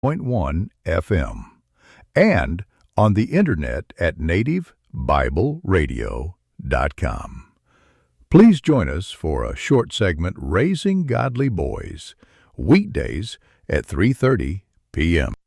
FM, and on the internet at nativebibleradio.com. Please join us for a short segment, Raising Godly Boys, weekdays at 3:30 p.m.